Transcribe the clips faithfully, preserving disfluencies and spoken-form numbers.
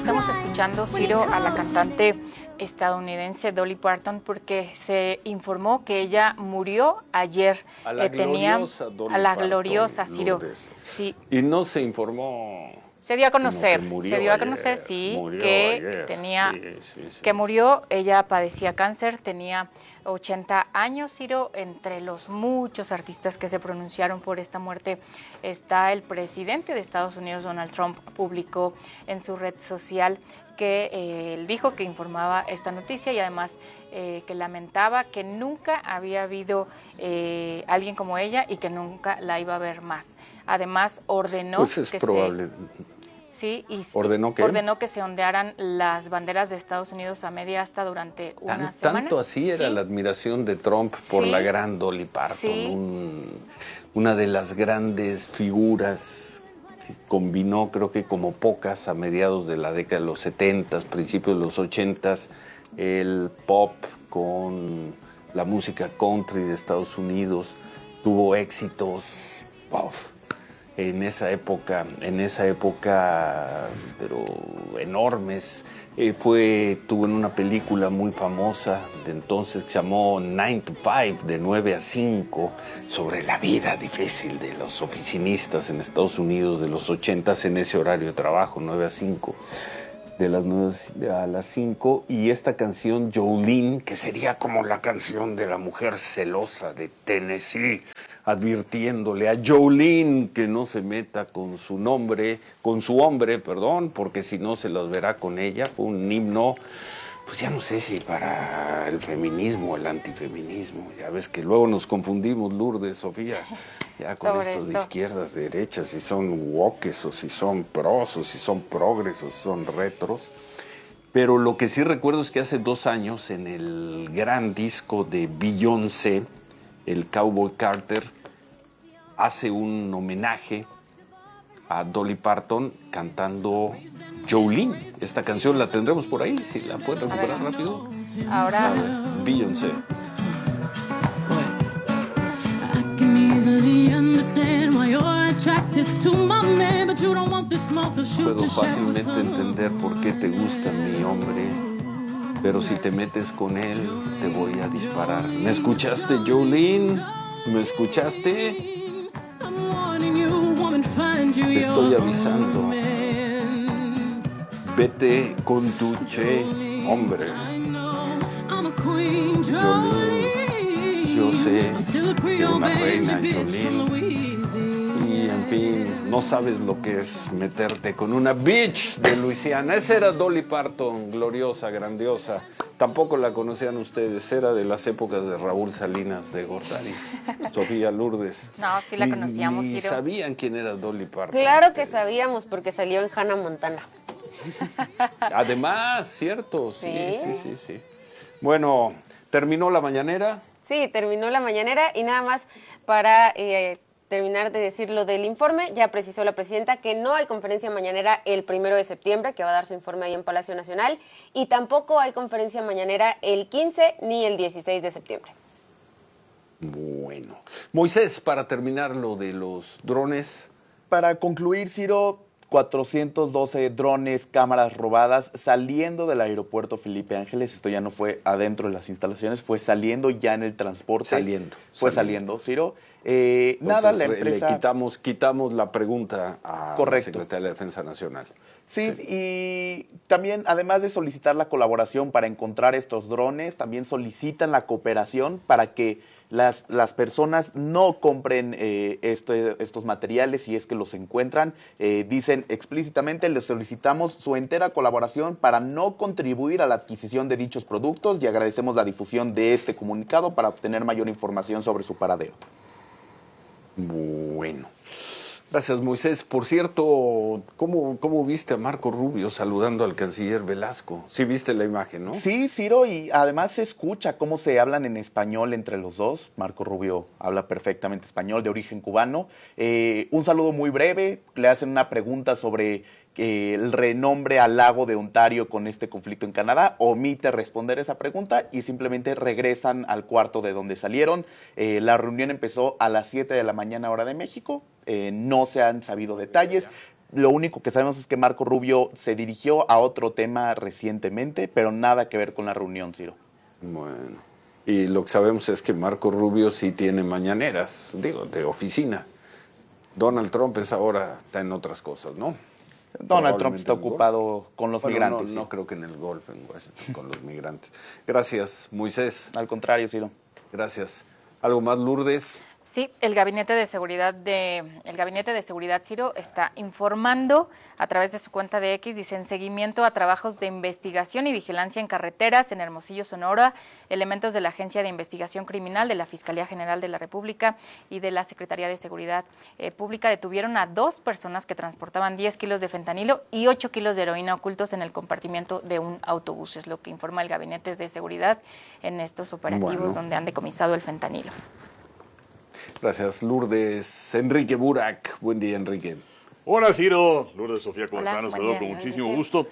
estamos escuchando, Ciro, a la cantante estadounidense Dolly Parton porque se informó que ella murió ayer. A la eh, tenía, gloriosa Dolly A la Parton, gloriosa, Ciro. Lourdes. Sí. Y no se informó... Se dio a conocer, murió se dio a ayer, conocer, sí, murió que ayer. tenía, sí, sí, sí, que murió, ella padecía cáncer, tenía ochenta años, Ciro. Entre los muchos artistas que se pronunciaron por esta muerte está el presidente de Estados Unidos, Donald Trump, publicó en su red social que eh, él dijo que informaba esta noticia y además eh, que lamentaba que nunca había habido eh, alguien como ella y que nunca la iba a ver más. Además ordenó pues es que probable. se... Sí, y ¿Ordenó qué? ordenó que se ondearan las banderas de Estados Unidos a media asta durante una Tan, semana. Tanto así era ¿Sí? la admiración de Trump por sí. la gran Dolly Parton, sí. un, una de las grandes figuras que combinó, creo que como pocas, a mediados de la década de los setentas, principios de los ochentas, el pop con la música country de Estados Unidos. Tuvo éxitos, wow, en esa época, en esa época, pero enormes. Eh, fue, tuvo en una película muy famosa de entonces que se llamó nine to five, de nueve a cinco, sobre la vida difícil de los oficinistas en Estados Unidos de los ochentas en ese horario de trabajo, nueve a cinco. De las nueve a las cinco, y esta canción Jolene, que sería como la canción de la mujer celosa de Tennessee, advirtiéndole a Jolene que no se meta con su nombre, con su hombre, perdón, porque si no se los verá con ella. Fue un himno, pues ya no sé si para el feminismo o el antifeminismo. Ya ves que luego nos confundimos, Lourdes, Sofía, ya con Sobre estos esto. de izquierdas, de derechas, si son wokes o si son pros o si son progres o si son retros. Pero lo que sí recuerdo es que hace dos años en el gran disco de Beyoncé, el Cowboy Carter hace un homenaje a Dolly Parton cantando Jolene. Esta canción la tendremos por ahí, si la pueden recuperar rápido. Ahora, Beyoncé. Puedo fácilmente entender por qué te gusta mi hombre, pero si te metes con él, te voy a disparar. ¿Me escuchaste, Jolene? ¿Me escuchaste? Te estoy avisando. Vete con tu che, hombre. Jolene, yo sé que una reina, Jolene. Y en fin, no sabes lo que es meterte con una bitch de Luisiana. Esa era Dolly Parton, gloriosa, grandiosa. Tampoco la conocían ustedes, era de las épocas de Raúl Salinas de Gortari. Sofía, Lourdes. no, sí la Ni- conocíamos, ni Ciro. sabían quién era Dolly Parton. Claro que ustedes. sabíamos porque salió en Hannah Montana. Además, cierto, sí, Sí. sí, sí, sí. Bueno, terminó la mañanera. Sí, terminó la mañanera y nada más para eh, terminar de decir lo del informe, ya precisó la presidenta que no hay conferencia mañanera el primero de septiembre, que va a dar su informe ahí en Palacio Nacional, y tampoco hay conferencia mañanera el quince ni el dieciséis de septiembre. Bueno. Moisés, para terminar lo de los drones. Para concluir, Ciro, cuatrocientos doce drones, cámaras robadas saliendo del aeropuerto Felipe Ángeles. Esto ya no fue adentro de las instalaciones, fue saliendo ya en el transporte. Saliendo. Fue saliendo. saliendo, Ciro. Eh, Entonces, nada, la le empresa... quitamos, quitamos la pregunta a Correcto. la Secretaría de Defensa Nacional. Sí, y también, además de solicitar la colaboración para encontrar estos drones, también solicitan la cooperación para que las, las personas no compren eh, este, estos materiales si es que los encuentran. Eh, dicen explícitamente, les solicitamos su entera colaboración para no contribuir a la adquisición de dichos productos y agradecemos la difusión de este comunicado para obtener mayor información sobre su paradero. Bueno. Gracias, Moisés. Por cierto, ¿cómo, cómo viste a Marco Rubio saludando al canciller Velasco? Sí viste la imagen, ¿no? Sí, Ciro, y además se escucha cómo se hablan en español entre los dos. Marco Rubio habla perfectamente español, de origen cubano. Eh, un saludo muy breve, le hacen una pregunta sobre eh, el renombre al lago de Ontario con este conflicto en Canadá. Omite responder esa pregunta y simplemente regresan al cuarto de donde salieron. Eh, la reunión empezó a las siete de la mañana hora de México. Eh, no se han sabido detalles. lo único que sabemos es que Marco Rubio se dirigió a otro tema recientemente, pero nada que ver con la reunión, Ciro. Bueno, y lo que sabemos es que Marco Rubio sí tiene mañaneras, digo, de oficina. Donald Trump es ahora, está en otras cosas, ¿no? Donald Trump está ocupado con los bueno, migrantes. No, sí. no creo que en el Golf, en Washington, con los migrantes. Gracias, Moisés. Al contrario, Ciro. Gracias. ¿Algo más, Lourdes? Sí, el Gabinete de Seguridad de el Gabinete de Seguridad, Ciro, está informando a través de su cuenta de X, dice, en seguimiento a trabajos de investigación y vigilancia en carreteras en Hermosillo, Sonora, elementos de la Agencia de Investigación Criminal de la Fiscalía General de la República y de la Secretaría de Seguridad eh, Pública detuvieron a dos personas que transportaban diez kilos de fentanilo y ocho kilos de heroína ocultos en el compartimiento de un autobús, es lo que informa el Gabinete de Seguridad en estos operativos Bueno. donde han decomisado el fentanilo. Gracias, Lourdes. Enrique Burak. Buen día, Enrique. Hola, Ciro. Lourdes, Sofía, ¿cómo Hola, están? Los buen saludo día, con Enrique. muchísimo gusto.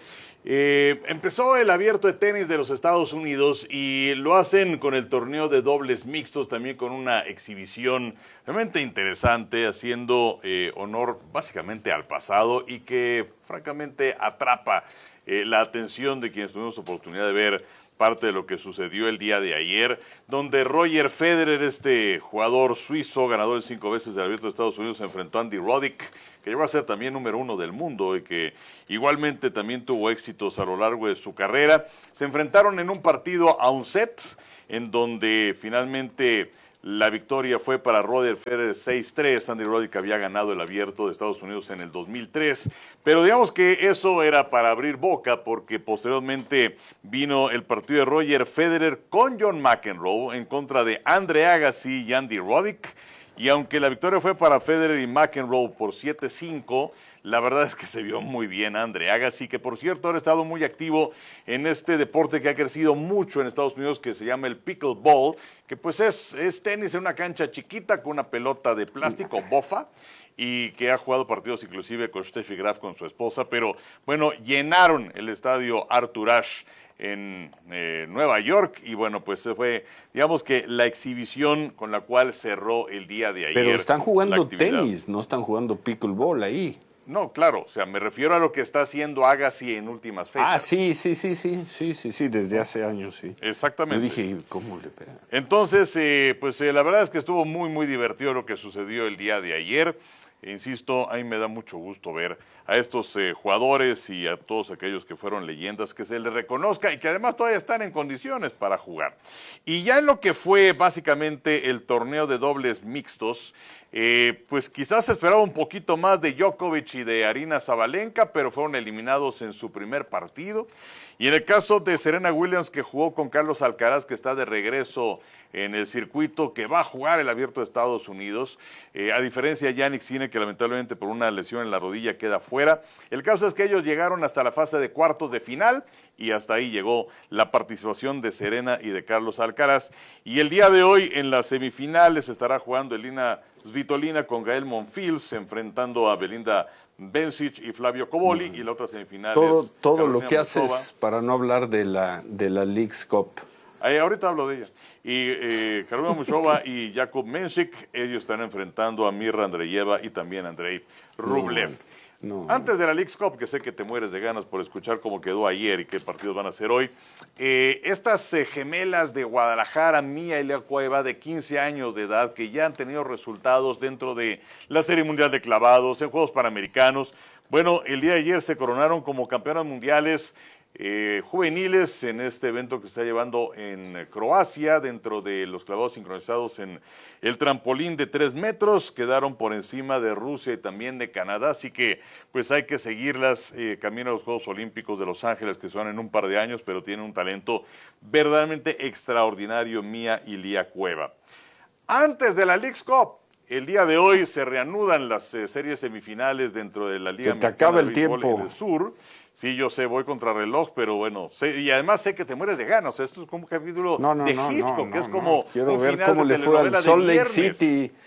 Eh, empezó el abierto de tenis de los Estados Unidos y lo hacen con el torneo de dobles mixtos, también con una exhibición realmente interesante, haciendo eh, honor básicamente al pasado y que francamente atrapa eh, la atención de quienes tuvimos oportunidad de ver parte de lo que sucedió el día de ayer, donde Roger Federer, este jugador suizo, ganador de cinco veces del Abierto de Estados Unidos, se enfrentó a Andy Roddick, que llegó a ser también número uno del mundo y que igualmente también tuvo éxitos a lo largo de su carrera. Se enfrentaron en un partido a un set, en donde finalmente la victoria fue para Roger Federer seis tres. Andy Roddick había ganado el Abierto de Estados Unidos en el dos mil tres. Pero digamos que eso era para abrir boca, porque posteriormente vino el partido de Roger Federer con John McEnroe en contra de Andre Agassi y Andy Roddick. Y aunque la victoria fue para Federer y McEnroe por siete cinco, la verdad es que se vio muy bien Andre Agassi, que por cierto ha estado muy activo en este deporte que ha crecido mucho en Estados Unidos, que se llama el pickleball, que pues es, es tenis en una cancha chiquita con una pelota de plástico, bofa, y que ha jugado partidos inclusive con Steffi Graf, con su esposa, pero bueno, llenaron el estadio Arthur Ashe en eh, Nueva York, y bueno, pues se fue, digamos que la exhibición con la cual cerró el día de ayer. Pero están la jugando actividad. tenis, no están jugando pickleball ahí. No, claro, o sea, me refiero a lo que está haciendo Agassi en últimas fechas. Ah, sí, sí, sí, sí, sí, sí, sí, desde hace años, sí. Exactamente. Yo dije, ¿cómo le pegan? Entonces, eh, pues eh, la verdad es que estuvo muy, muy divertido lo que sucedió el día de ayer. E insisto, a mí me da mucho gusto ver a estos eh, jugadores y a todos aquellos que fueron leyendas, que se les reconozca y que además todavía están en condiciones para jugar. Y ya en lo que fue básicamente el torneo de dobles mixtos, eh, pues quizás se esperaba un poquito más de Djokovic y de Aryna Sabalenka, pero fueron eliminados en su primer partido. Y en el caso de Serena Williams, que jugó con Carlos Alcaraz, que está de regreso en el circuito, que va a jugar el Abierto de Estados Unidos, eh, a diferencia de Jannik Sinner, que lamentablemente por una lesión en la rodilla queda fuera. El caso es que ellos llegaron hasta la fase de cuartos de final y hasta ahí llegó la participación de Serena y de Carlos Alcaraz. Y el día de hoy en las semifinales estará jugando Elina Svitolina con Gael Monfils, enfrentando a Belinda Bencic y Flavio Cobolli, y la otra semifinal Todo, es todo Carolina lo que Muchova. haces, para no hablar de la, de la Leagues Cup. Ahí, ahorita hablo de ella. Y eh, Carolina Muchova y Jakub Mensik, ellos están enfrentando a Mirra Andreeva y también a Andrei Rublev. No, no. Antes de la Leagues Cup, que sé que te mueres de ganas por escuchar cómo quedó ayer y qué partidos van a hacer hoy, eh, estas eh, gemelas de Guadalajara, Mía y Lea Cueva, de quince años de edad, que ya han tenido resultados dentro de la Serie Mundial de Clavados, en Juegos Panamericanos. Bueno, el día de ayer se coronaron como campeonas mundiales Eh, juveniles en este evento que se está llevando en Croacia, dentro de los clavados sincronizados en el trampolín de tres metros. Quedaron por encima de Rusia y también de Canadá, así que pues hay que seguirlas eh, camino a los Juegos Olímpicos de Los Ángeles, que son en un par de años, pero tienen un talento verdaderamente extraordinario, Mía y Lea Cueva. Antes de la Leagues Cup, el día de hoy se reanudan las eh, series semifinales dentro de la Liga Se te Mexicana acaba de el Béisbol tiempo. en el sur. Sí, yo sé, voy contra reloj, pero bueno, sé, y además sé que te mueres de ganas. O sea, esto es como un capítulo No, no, de no, Hitchcock, no, que es no, como no. Quiero un ver final cómo de le fue al telenovela de Salt Lake viernes. City.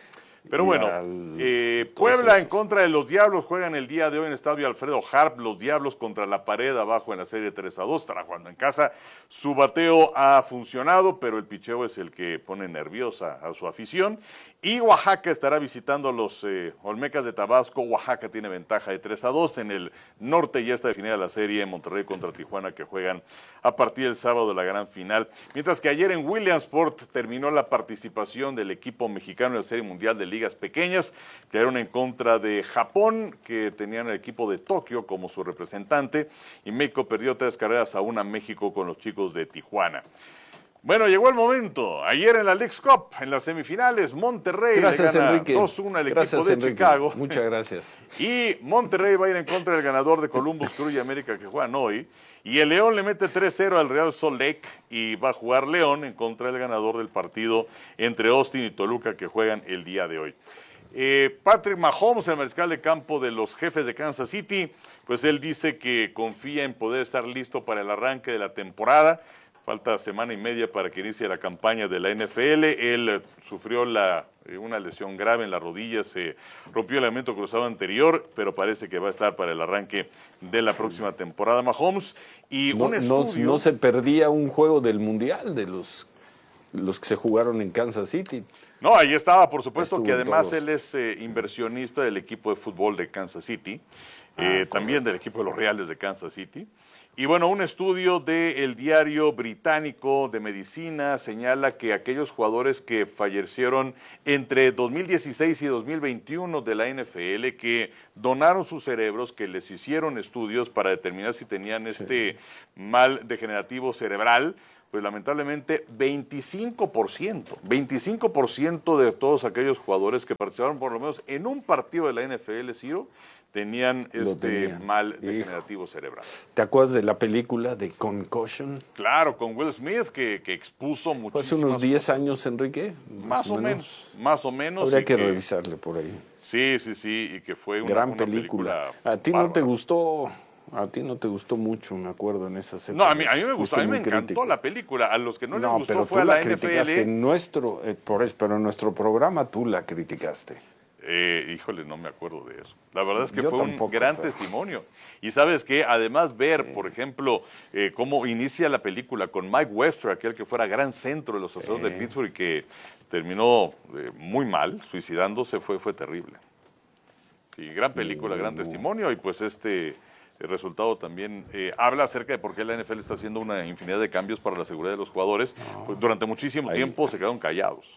Pero bueno, eh, Puebla en contra de los Diablos juegan el día de hoy en el estadio Alfredo Harp. Los Diablos contra la pared abajo en la serie tres a dos. Estará jugando en casa. Su bateo ha funcionado, pero el picheo es el que pone nerviosa a su afición. Y Oaxaca estará visitando a los eh, Olmecas de Tabasco. Oaxaca tiene ventaja de tres a dos. En el norte ya está definida la serie Monterrey contra Tijuana, que juegan a partir del sábado de la gran final. Mientras que ayer en Williamsport terminó la participación del equipo mexicano en la Serie Mundial de Ligas Pequeñas, que eran en contra de Japón, que tenían el equipo de Tokio como su representante, y México perdió tres carreras a una a México con los chicos de Tijuana. Bueno, llegó el momento. Ayer en la Leagues Cup, en las semifinales, Monterrey gracias, le gana Enrique. dos uno al gracias, equipo de Enrique. Chicago. Muchas gracias. Y Monterrey va a ir en contra del ganador de Columbus Crew y América, que juegan hoy. Y el León le mete tres cero al Real Salt Lake y va a jugar León en contra del ganador del partido entre Austin y Toluca, que juegan el día de hoy. Eh, Patrick Mahomes, el mariscal de campo de los Jefes de Kansas City, pues él dice que confía en poder estar listo para el arranque de la temporada. Falta semana y media para que inicie la campaña de la N F L. Él eh, sufrió la, eh, una lesión grave en la rodilla, se rompió el ligamento cruzado anterior, pero parece que va a estar para el arranque de la próxima temporada Mahomes. Y no, un estudio... no, no se perdía un juego del Mundial de los, los que se jugaron en Kansas City. No, ahí estaba, por supuesto, Estuvo que además todos. él es eh, inversionista del equipo de fútbol de Kansas City, eh, Ah, también del equipo de los Reales de Kansas City. Y bueno, un estudio del diario británico de medicina señala que aquellos jugadores que fallecieron entre dos mil dieciséis y dos mil veintiuno de la N F L, que donaron sus cerebros, que les hicieron estudios para determinar si tenían este mal degenerativo cerebral, pues lamentablemente veinticinco por ciento, veinticinco por ciento de todos aquellos jugadores que participaron por lo menos en un partido de la N F L, Ciro, tenían Lo este tenían. mal Hijo. degenerativo cerebral. ¿Te acuerdas de la película de Concussion? Claro, con Will Smith, que, que expuso Fue hace muchísimas unos diez cosas. años, Enrique. Más o menos, más o menos. Habría y que revisarle por ahí. Sí, sí, sí, y que fue una Gran una película. película A ti no te bárbara. gustó, a ti no te gustó mucho, me acuerdo, en esas épocas. No, a mí, a mí me gustó, Fuiste a mí me muy encantó crítico. la película. A los que no, No, les pero gustó tú fue a la la N F criticaste, L. en nuestro, eh, por eso, pero en nuestro programa tú la criticaste. Eh, híjole, no me acuerdo de eso. La verdad es que Yo fue tampoco, un gran pero... testimonio. Y sabes que además ver, por ejemplo, eh, cómo inicia la película con Mike Webster, aquel que fuera gran centro de los Aceros Sí. de Pittsburgh y que terminó eh, muy mal, suicidándose, fue, fue terrible. Sí, gran película, gran testimonio y pues este el resultado también eh, habla acerca de por qué la N F L está haciendo una infinidad de cambios para la seguridad de los jugadores. Pues durante muchísimo Ahí. tiempo se quedaron callados.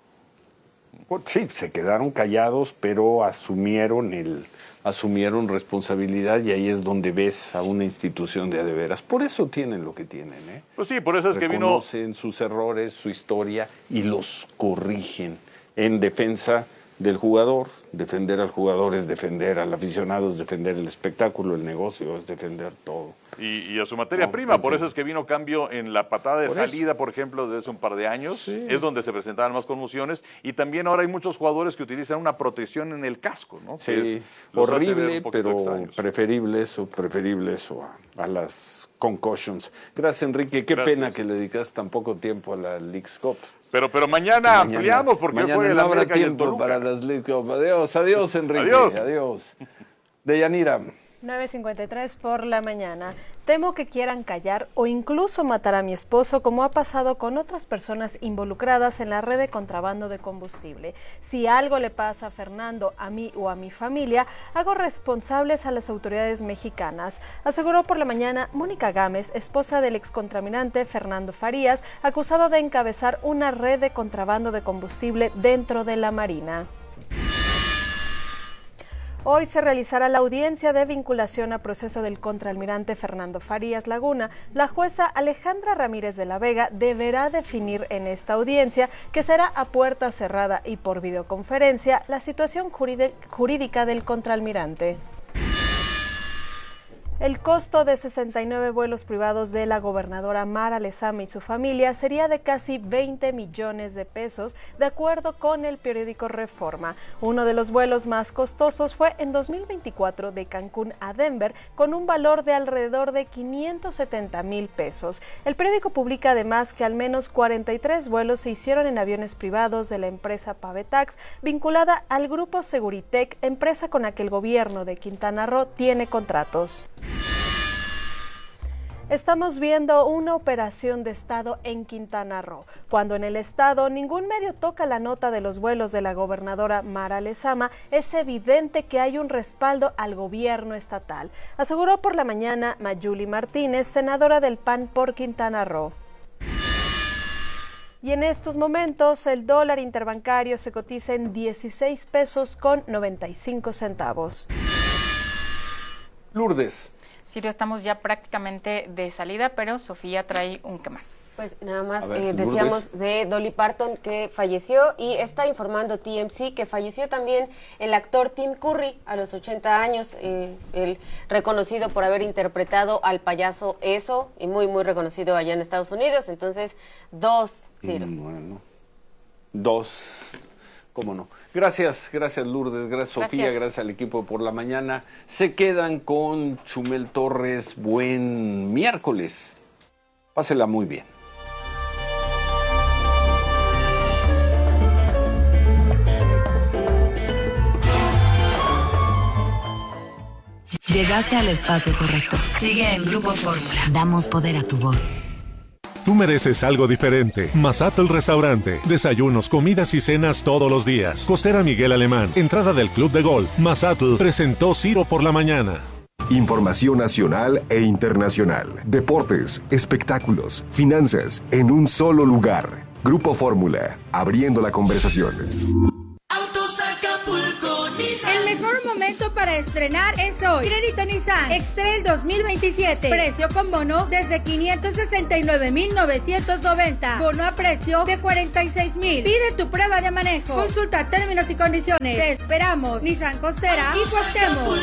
Pues sí, se quedaron callados, pero asumieron el asumieron responsabilidad y ahí es donde ves a una institución de a de veras. Por eso tienen lo que tienen, ¿eh? Pues sí, por eso es que vino... Reconocen sus errores, su historia y los corrigen en defensa del jugador. Defender al jugador es defender al aficionado, es defender el espectáculo, el negocio, es defender todo. Y, y a su materia No, prima, en por fin. eso es que vino cambio en la patada de Por salida, por ejemplo, desde hace un par de años, Sí. es donde se presentaban más conmociones, y también ahora hay muchos jugadores que utilizan una protección en el casco, ¿no? Que Sí, es- los hace ver horrible, un poquito pero extraños. preferible eso, preferible eso a, a las concussions. Gracias, Enrique. Qué Gracias. pena que le dedicas tan poco tiempo a la Leagues Cup. Pero, pero mañana, Mañana- ampliamos porque mañana juega el no habrá América y el tiempo Toluca. para las Leagues Cup. Adiós, adiós, Enrique. Adiós. Adiós. Deyanira. nueve cincuenta y tres por la mañana. Temo que quieran callar o incluso matar a mi esposo, como ha pasado con otras personas involucradas en la red de contrabando de combustible. Si algo le pasa a Fernando, a mí o a mi familia, hago responsables a las autoridades mexicanas, aseguró por la mañana Mónica Gámez, esposa del excontaminante Fernando Farías, acusado de encabezar una red de contrabando de combustible dentro de la Marina. Hoy se realizará la audiencia de vinculación a proceso del contraalmirante Fernando Farías Laguna. La jueza Alejandra Ramírez de la Vega deberá definir en esta audiencia, que será a puerta cerrada y por videoconferencia, la situación jurídica del contraalmirante. El costo de sesenta y nueve vuelos privados de la gobernadora Mara Lezama y su familia sería de casi veinte millones de pesos, de acuerdo con el periódico Reforma. Uno de los vuelos más costosos fue en dos mil veinticuatro de Cancún a Denver, con un valor de alrededor de quinientos setenta mil pesos. El periódico publica además que al menos cuarenta y tres vuelos se hicieron en aviones privados de la empresa Pavetax, vinculada al grupo Seguritech, empresa con la que el gobierno de Quintana Roo tiene contratos. Estamos viendo una operación de Estado en Quintana Roo, cuando en el Estado ningún medio toca la nota de los vuelos de la gobernadora Mara Lezama. Es evidente que hay un respaldo al gobierno estatal, aseguró por la mañana Mayuli Martínez, senadora del P A N por Quintana Roo. Y en estos momentos el dólar interbancario se cotiza en dieciséis pesos con noventa y cinco centavos. Lourdes. Sirio, estamos ya prácticamente de salida, pero Sofía trae un qué más. Pues nada más ver, eh, decíamos de Dolly Parton que falleció, y está informando T M C que falleció también el actor Tim Curry a los ochenta años, eh, el reconocido por haber interpretado al payaso Eso, y muy muy reconocido allá en Estados Unidos. Entonces, dos, Ciro. Mm, bueno, dos, cómo no. Gracias, gracias Lourdes, gracias Sofía, Gracias. gracias al equipo de Por la Mañana. Se quedan con Chumel Torres. Buen miércoles. Pásela muy bien. Llegaste al espacio correcto. Sigue en Grupo Fórmula. Damos poder a tu voz. Tú mereces algo diferente. Masato Restaurante. Desayunos, comidas y cenas todos los días. Costera Miguel Alemán. Entrada del Club de Golf. Masato presentó Ciro por la Mañana. Información nacional e internacional. Deportes, espectáculos, finanzas, en un solo lugar. Grupo Fórmula. Abriendo la conversación. El mejor momento para estrenar es hoy. Crédito Nissan X-Trail dos mil veintisiete. Precio con bono desde quinientos sesenta y nueve mil novecientos noventa. Bono a precio de cuarenta y seis mil. Pide tu prueba de manejo. Consulta términos y condiciones. Te esperamos. Nissan Costera y Cuauhtémoc.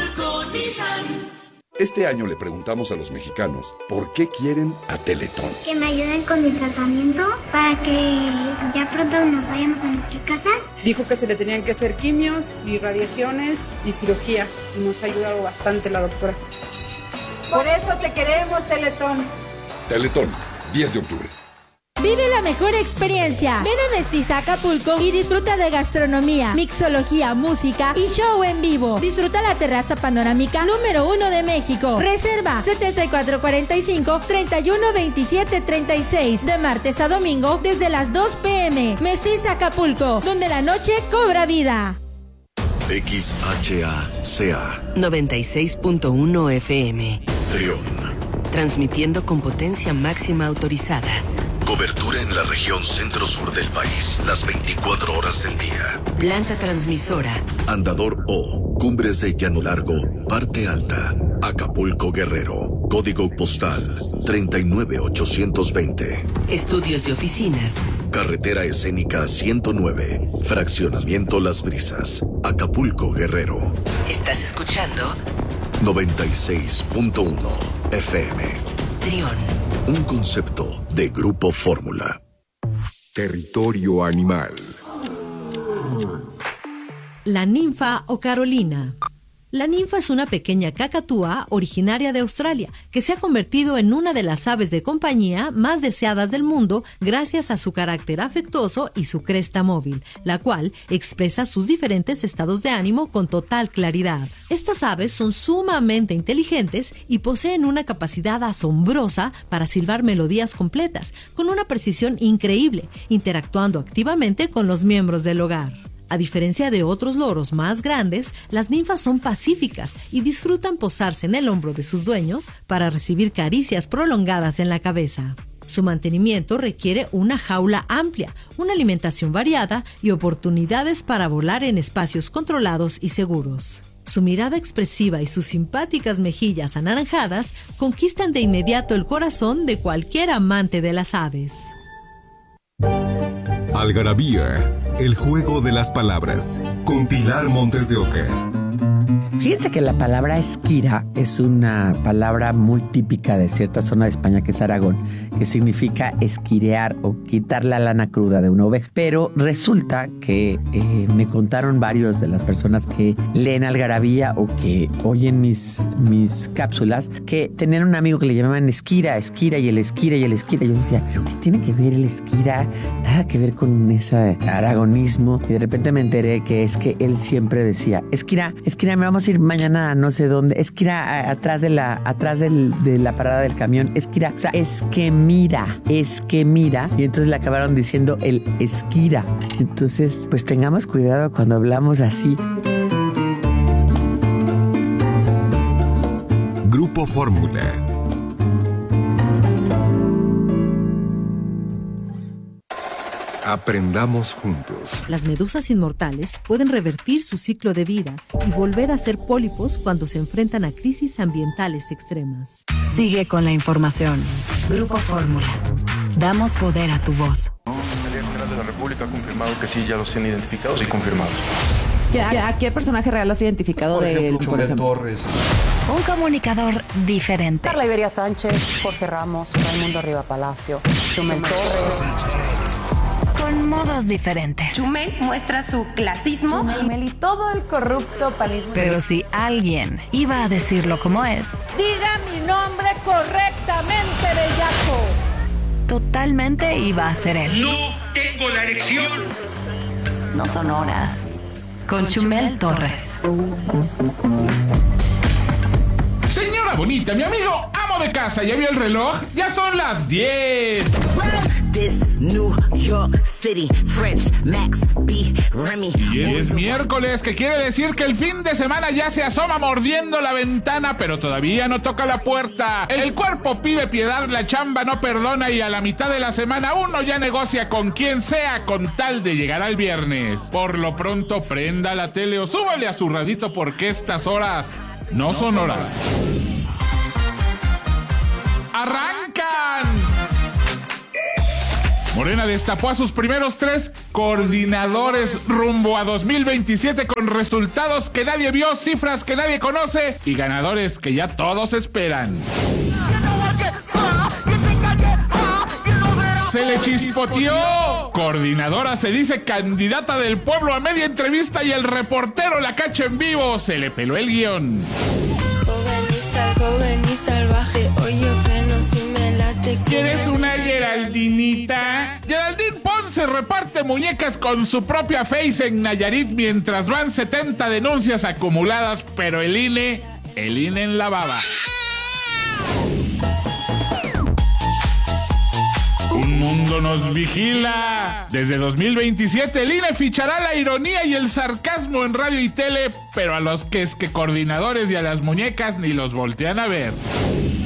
Este año le preguntamos a los mexicanos por qué quieren a Teletón. Que me ayuden con mi tratamiento para que ya pronto nos vayamos a nuestra casa. Dijo que se le tenían que hacer quimios y radiaciones y cirugía, y nos ha ayudado bastante la doctora. Por eso te queremos, Teletón. Teletón, diez de octubre. Vive la mejor experiencia. Ven a Mestiza Acapulco y disfruta de gastronomía, mixología, música y show en vivo. Disfruta la terraza panorámica número uno de México. Reserva setenta y cuatro cuarenta y cinco, treinta y uno veintisiete treinta y seis de martes a domingo desde las dos pe eme. Mestiza Acapulco, donde la noche cobra vida. X H A C A noventa y seis punto uno efe eme. Trión. Transmitiendo con potencia máxima autorizada. Cobertura en la región centro-sur del país, las veinticuatro horas del día. Planta transmisora. Andador O, Cumbres de Llano Largo, Parte Alta, Acapulco, Guerrero. Código postal treinta y nueve ochocientos veinte. Estudios y oficinas. Carretera escénica ciento nueve, Fraccionamiento Las Brisas, Acapulco, Guerrero. ¿Estás escuchando? noventa y seis punto uno efe eme. Trión. Un concepto de Grupo Fórmula. Territorio animal. La ninfa o Carolina. La ninfa es una pequeña cacatúa originaria de Australia que se ha convertido en una de las aves de compañía más deseadas del mundo gracias a su carácter afectuoso y su cresta móvil, la cual expresa sus diferentes estados de ánimo con total claridad. Estas aves son sumamente inteligentes y poseen una capacidad asombrosa para silbar melodías completas, con una precisión increíble, interactuando activamente con los miembros del hogar. A diferencia de otros loros más grandes, las ninfas son pacíficas y disfrutan posarse en el hombro de sus dueños para recibir caricias prolongadas en la cabeza. Su mantenimiento requiere una jaula amplia, una alimentación variada y oportunidades para volar en espacios controlados y seguros. Su mirada expresiva y sus simpáticas mejillas anaranjadas conquistan de inmediato el corazón de cualquier amante de las aves. Algarabía, el juego de las palabras, con Pilar Montes de Oca. Fíjense que la palabra esquira es una palabra muy típica de cierta zona de España, que es Aragón, que significa esquirear o quitar la lana cruda de una oveja. Pero resulta que eh, me contaron varios de las personas que leen Algarabía o que oyen mis, mis cápsulas, que tenían un amigo que le llamaban esquira, esquira y el esquira y el esquira. Y yo decía, ¿pero qué tiene que ver el esquira? Nada que ver con ese aragonismo. Y de repente me enteré que es que él siempre decía, esquira, esquira, me vamos a ir mañana a no sé dónde, esquira a, atrás de la atrás del, de la parada del camión, esquira, o sea, es que mira, es que mira. Y entonces le acabaron diciendo el esquira. Entonces, pues tengamos cuidado cuando hablamos así. Grupo Fórmula. Aprendamos juntos. Las medusas inmortales pueden revertir su ciclo de vida y volver a ser pólipos cuando se enfrentan a crisis ambientales extremas. Sigue con la información. Grupo Fórmula. Damos poder a tu voz. La Fiscalía General de la República ha confirmado que sí, ya los tienen identificados y confirmados. ¿A qué personaje real has identificado por de ejemplo, él? Chumel Torres. Un comunicador diferente. Carla Iberia Sánchez, Jorge Ramos, Raimundo Riva Palacio, Chumel Torres. Con modos diferentes. Chumel muestra su clasismo. Chumel y todo el corrupto panismo. Pero si alguien iba a decirlo como es, diga mi nombre correctamente, bellaco. Totalmente iba a ser él. No tengo la elección. No son horas. Con Chumel Torres. Señora bonita, mi amigo amo de casa, ¿ya vio el reloj? Ya son las diez. This New York City, French, Max, B, Remy. Y es miércoles, que quiere decir que el fin de semana ya se asoma mordiendo la ventana, pero todavía no toca la puerta. El cuerpo pide piedad, la chamba no perdona y a la mitad de la semana uno ya negocia con quien sea con tal de llegar al viernes. Por lo pronto prenda la tele o súbale a su radito porque estas horas no son horas. ¡Arrancan! Morena destapó a sus primeros tres coordinadores rumbo a dos mil veintisiete con resultados que nadie vio, cifras que nadie conoce y ganadores que ya todos esperan. Se le chispoteó. Coordinadora se dice candidata del pueblo a media entrevista y el reportero la cacha en vivo. Se le peló el guión. Joven y sal, joven y salvaje, hoy yo freno si me late. ¿Quieres una Geraldinita? Geraldine Ponce reparte muñecas con su propia face en Nayarit mientras van setenta denuncias acumuladas, pero el I N E, el I N E en la baba. Un mundo nos vigila. Desde dos mil veintisiete el I N E fichará la ironía y el sarcasmo en radio y tele, pero a los que es que coordinadores y a las muñecas ni los voltean a ver.